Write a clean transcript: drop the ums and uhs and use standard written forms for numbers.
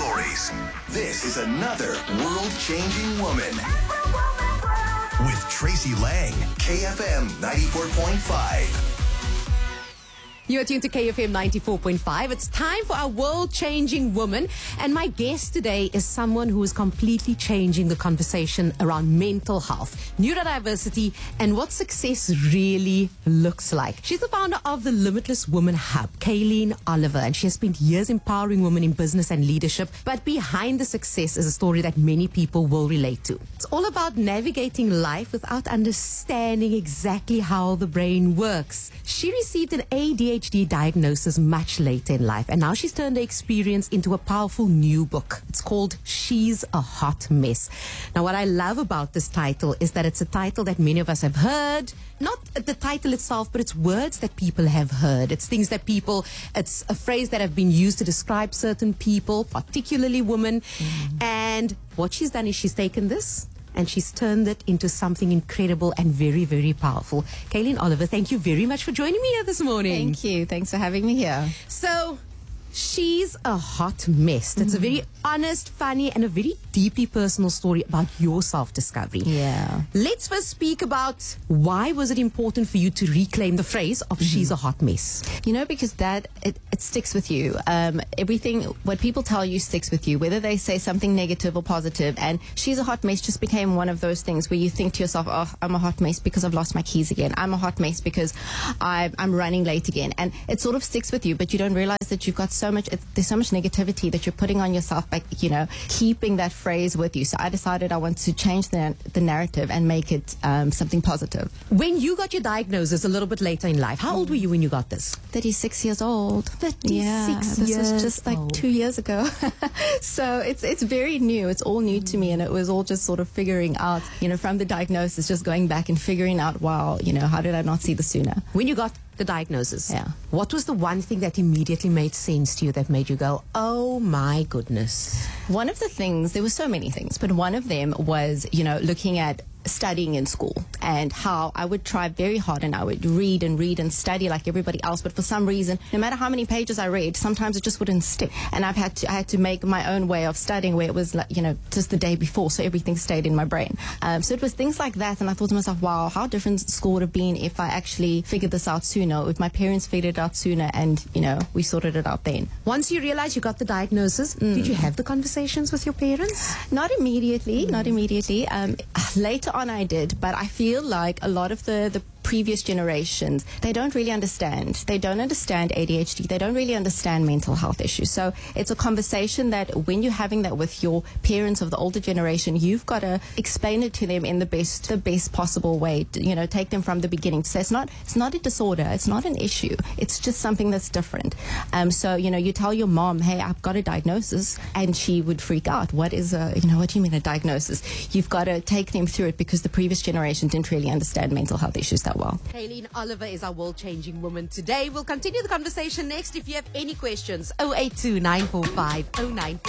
stories. This is another world-changing woman. With Tracy Lang, KFM 94.5. You are tuned to KFM 94.5. It's time for our world-changing woman. And my guest today is someone who is completely changing the conversation around mental health, neurodiversity, and what success really looks like. She's the founder of the Limitless Woman Hub, Kayleen Oliver, and she has spent years empowering women in business and leadership. But behind the success is a story that many people will relate to. It's all about navigating life without understanding exactly how the brain works. She received an ADHD diagnosis much later in life, and now she's turned her experience into a powerful new book. It's called She's a Hot Mess. Now, what I love about this title is that it's a title that many of us have heard. Not the title itself, but it's words that people have heard. It's things that it's a phrase that have been used to describe certain people, particularly women. And what she's done is she's taken this and she's turned it into something incredible and very, very powerful. Kayleen Oliver, thank you very much for joining me here this morning. Thank you. Thanks for having me here. So, She's a Hot Mess. It's a very honest, funny, and a very deeply personal story about your self-discovery. Yeah. Let's first speak about why was it important for you to reclaim the phrase of She's a Hot Mess? You know, because it sticks with you. Everything, what people tell you sticks with you, whether they say something negative or positive. And She's a Hot Mess just became one of those things where you think to yourself, oh, I'm a hot mess because I've lost my keys again. I'm a hot mess because I'm running late again. And it sort of sticks with you, but you don't realize that you've got there's so much negativity that you're putting on yourself by, keeping that phrase with you. So I decided I want to change the narrative and make it something positive. When you got your diagnosis a little bit later in life, how old were you when you got this? 36 years old. 36 years. This was just like 2 years ago. So it's very new. It's all new to me, and it was all just sort of figuring out, from the diagnosis, just going back and figuring out, wow, how did I not see this sooner? When you got the diagnosis, yeah, what was the one thing that immediately made sense to you, that made you go, oh my goodness? One of the things, there were so many things, but one of them was, looking at studying in school and how I would try very hard and I would read and study like everybody else, but for some reason, no matter how many pages I read, sometimes it just wouldn't stick. And I had to make my own way of studying where it was like, just the day before, so everything stayed in my brain. So it was things like that, and I thought to myself, wow, how different school would have been if I actually figured this out sooner, if my parents figured it out sooner, and we sorted it out then. Once you realized you got the diagnosis, did you have the conversations with your parents? Not immediately. Later on I did, but I feel like a lot of the previous generations, they don't really understand. They don't understand ADHD. They don't really understand mental health issues. So it's a conversation that when you're having that with your parents of the older generation, you've got to explain it to them in the best possible way. Take them from the beginning to say it's not a disorder. It's not an issue. It's just something that's different. So you tell your mom, hey, I've got a diagnosis, and she would freak out. What do you mean a diagnosis? You've got to take them through it, because the previous generation didn't really understand mental health issues that well. Kayleen Oliver is our world-changing woman today. We'll continue the conversation next. If you have any questions, 082 945 09